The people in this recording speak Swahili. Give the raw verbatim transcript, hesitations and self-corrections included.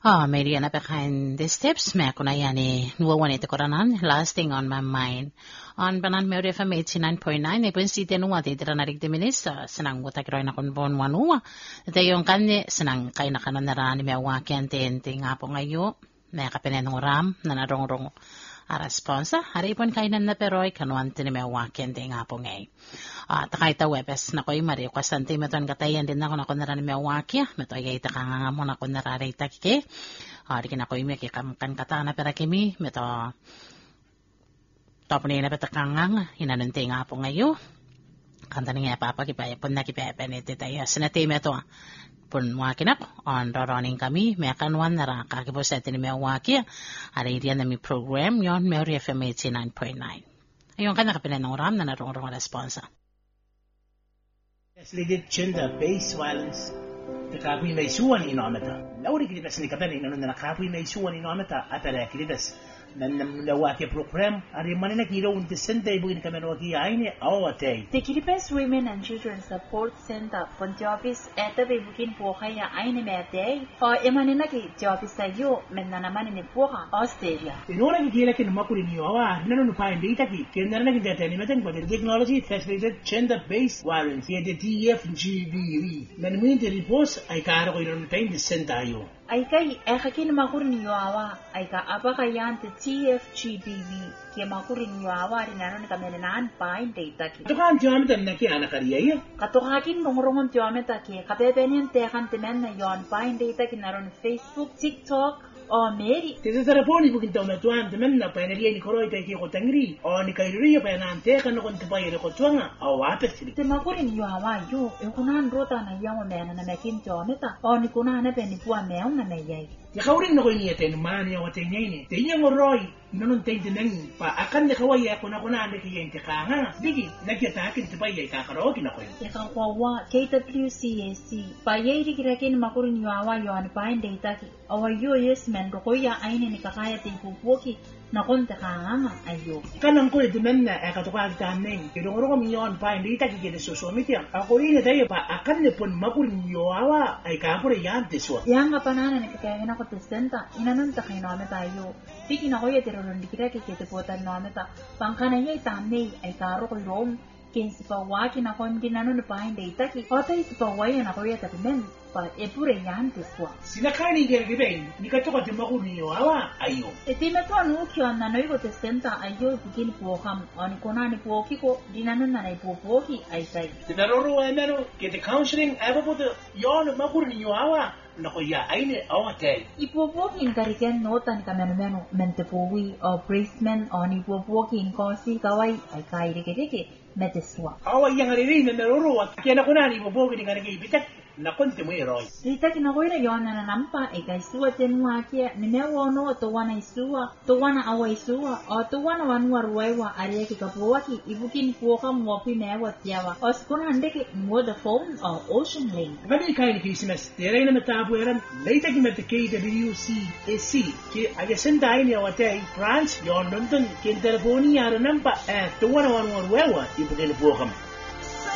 Ah, maybe na behind the steps me kuna yani nuwa wanita koranan last thing on my mind. On banan me F M eighty-nine point nine ipun site nuwa titira na rigde minisa senang buta kiroy na kun bon wanua. Ito yung kanya senang kay na kanan narani me wakian tente nga po ngayo. Me kapenen ram na narong-rong a responsa. Hari ipon kainan na peroy kanuan tini me wakian te nga po ngay. Ah, takay ta webes na ko'y mari kwastante meton katayan din ako na ko narani me wakia. Meto ay ita kanga mo na ko narari takike. Ah, di kina ko'y me kikam kan kata na pera kimi meto top ni na peta kangang hinanunte nga po ngayo. Kanta ni nga papa kipaya pun na kipaya penete tayo. Sinate meto pun wakin ako on roroning kami me kanwan nara kakipos sa tini me wakia. Ari riyan na mi program yon Mary F M eighty-nine point nine. Ayun ka nakapinan ng ram na narong-rong responsa. Sledet gender-based violence the kapi may suwan inometa. Lauri kilitas ni kapani nanu na kapi may suwan inometa atara kilitas nan nawaki program ari manina kiro unti sente bugin kamen waki aine awate. The Kiribati Women and Children Support Center Pontiofis eta be bugin pohaya aine mete o emanina ki jobis tayo menana manini poha Australia. Inora ki kila kin makuri ni awa nanu nu pain data ki kenana ki data ni meten but technology facilitated gender-based violence here the T F G B V. Nan min the reports ay karo ko ino tain the center ayo. Ay kay ekakin makuri ni awa ay ka apakayan te T F G B V kia makuri ni awa rin ano ni kamenanaan pain data ki. Ito ka ang tiyametan na ki anakariya iya. Katukakin nungrungon tiyameta ki kapepenyan tekan temen na yon pain data ki naron Facebook, TikTok o Mary. Tese saraponi bugin taw na tuan temen na painariya ni koroy kay ki ko tangri o ni kairiya pa na tekan no kon tipay ko tuanga o wapes sili. Te makuri ni awa yo e kunan rota na yawa mena na mekin tiyameta o ni kunan na peni puan meon na meyay. Ya kauring na ko niya ten mani o ten ni. Te nya ngoroy inonun ten teneng pa akan de kawai ako na kuna ande kiyen te kanga. Digi nagyatakin tipay ay kakaro kinakoy. Ya kawawa K W C A C pa yey dikirakin makuri ni awa yo an pain data ki awa yo yes men rokoya aine ni kakaya te pupuki na konta kanga ayo. Kanang ko ito men na ekatuka tameng. Kirongoro ko miyon pa hindi ta kikita susumitiya. Ako rin na tayo pa akan ne pon makuri ni awa ay kakore yan teswa. Yang kapanana ni kakayan ako tesenta inanun ta kay nome tayo. Tiki na ko ya tiroron dikira kikita potan nome ta. Pangkana yay tamay ay karo ko rom. Kin si pawaki na ko hindi nanun pa hindi ta ki. Ota si pawaya na ko ya tapimen. Pa epure yan teswa. Sinakani gergiben ni katuka te makuri ni awa ayo. Iti meto anu kyo na noy ko tesenta ayo bikin poham ani kona ni poki ko dinanun na nay popoki ay say. Tinaroro ay mero kete counseling aba po te yon makuri ni awa. Nako ya aine awate. Ipopoki in kariken notan kamenumeno mentepowi o bracemen o ni popoki in kosi kawai ay kairi kedeke meteswa. Awa yang aririn na naroro at kaya na kuna ni popoki ni karike ibitak. Nakonti mo iroy. Rita kinakoira yon na nampa e kay suwa tenwa kia ni mewo no to wana isua to wana awa isua o to wana wanwa ruwa ari ki kapuwaki ibukin puoka mopi mewa tiawa o skuna handeke mo the phone o ocean link. Kami kay ni Christmas teray na matapo eran later ki mete K W C A C ki agasen dai ni awate France yon nonton kin telefoni yaro nampa eh to wana wanwa ruwa ibukin puoka.